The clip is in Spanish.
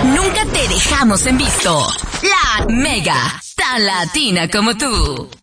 nunca te dejamos en visto. La Mega, tan latina como tú.